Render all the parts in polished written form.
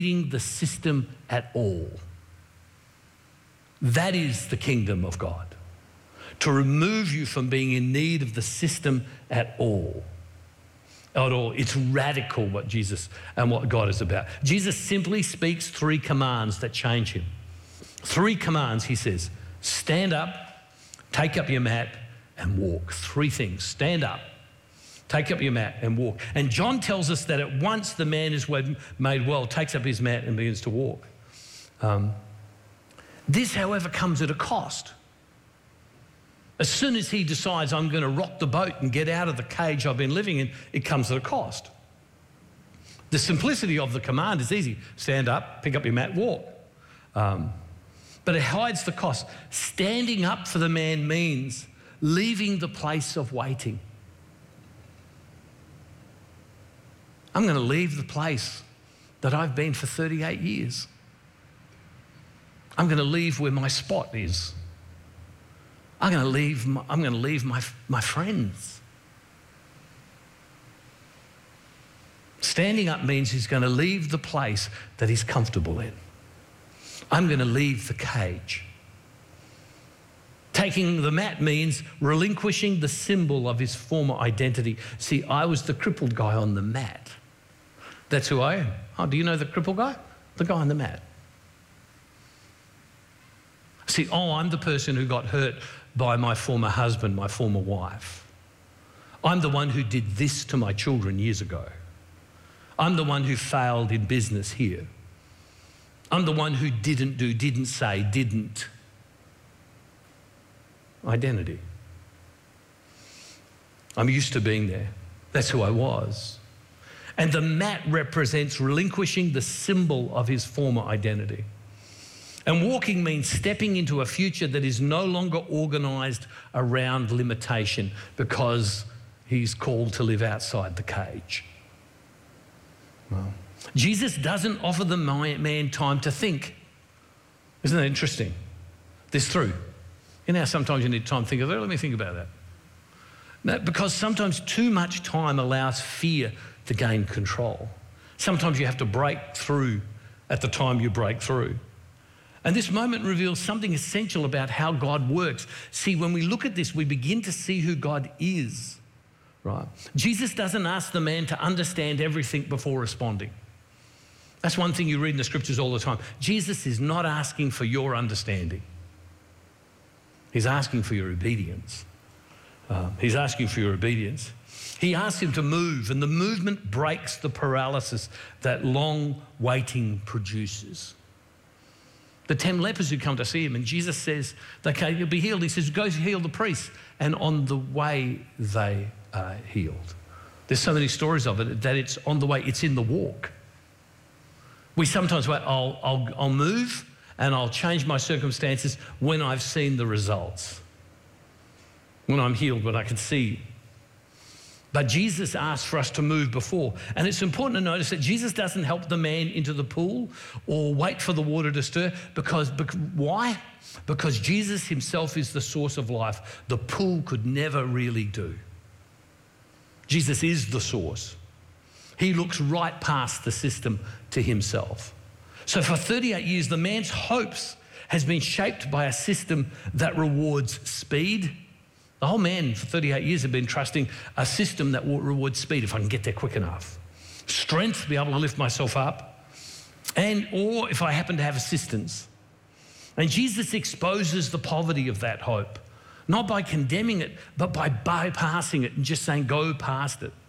the system at all. That is the kingdom of God. To remove you from being in need of the system at all. At all. It's radical what Jesus and what God is about. Jesus simply speaks 3 commands that change him. 3 commands, he says. Stand up, take up your mat, and walk. 3 things. Stand up, take up your mat, and walk. And John tells us that at once the man is made well, takes up his mat and begins to walk. This, however, comes at a cost. As soon as he decides, I'm going to rock the boat and get out of the cage I've been living in, it comes at a cost. The simplicity of the command is easy. Stand up, pick up your mat, walk. But it hides the cost. Standing up for the man means leaving the place of waiting. I'm going to leave the place that I've been for 38 years. I'm going to leave where my spot is. I'm going to leave my friends. Standing up means he's going to leave the place that he's comfortable in. I'm going to leave the cage. Taking the mat means relinquishing the symbol of his former identity. See, I was the crippled guy on the mat. That's who I am. Oh, do you know the crippled guy? The guy on the mat. See, I'm the person who got hurt by my former husband, my former wife. I'm the one who did this to my children years ago. I'm the one who failed in business here. I'm the one who didn't say. Identity. I'm used to being there. That's who I was. And the mat represents relinquishing the symbol of his former identity. And walking means stepping into a future that is no longer organised around limitation because he's called to live outside the cage. Well, Jesus doesn't offer the man time to think. Isn't that interesting? This through. You know how sometimes you need time to think of it? Let me think about that. No, because sometimes too much time allows fear to gain control. Sometimes you have to break through at the time you break through. And this moment reveals something essential about how God works. See, when we look at this, we begin to see who God is, right? Jesus doesn't ask the man to understand everything before responding. That's one thing you read in the scriptures all the time. Jesus is not asking for your understanding. He's asking for your obedience. He's asking for your obedience. He asks him to move, and the movement breaks the paralysis that long waiting produces. The 10 lepers who come to see him, and Jesus says, okay, you'll be healed. He says, go heal the priests. And on the way, they are healed. There's so many stories of it that it's on the way, it's in the walk. We sometimes wait, I'll move and I'll change my circumstances when I've seen the results. When I'm healed, when I can see. But Jesus asked for us to move before. And it's important to notice that Jesus doesn't help the man into the pool or wait for the water to stir. Why? Because Jesus himself is the source of life. The pool could never really do. Jesus is the source. He looks right past the system to himself. So for 38 years, the man's hopes has been shaped by a system that rewards speed. The whole man for 38 years had been trusting a system that will reward speed if I can get there quick enough. Strength, be able to lift myself up, or if I happen to have assistance. And Jesus exposes the poverty of that hope, not by condemning it, but by bypassing it and just saying, go past it.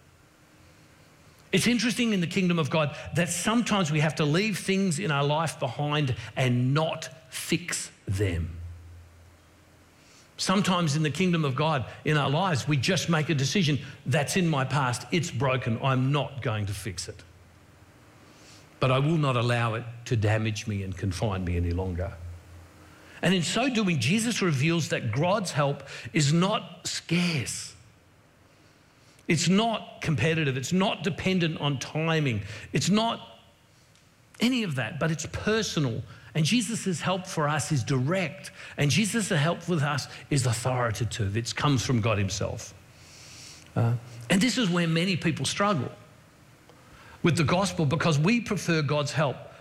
It's interesting in the kingdom of God that sometimes we have to leave things in our life behind and not fix them. Sometimes in the kingdom of God, in our lives, we just make a decision, that's in my past, it's broken, I'm not going to fix it. But I will not allow it to damage me and confine me any longer. And in so doing, Jesus reveals that God's help is not scarce. It's not competitive, it's not dependent on timing, it's not any of that, but it's personal. And Jesus' help for us is direct. And Jesus' help with us is authoritative. It comes from God himself. And this is where many people struggle with the gospel because we prefer God's help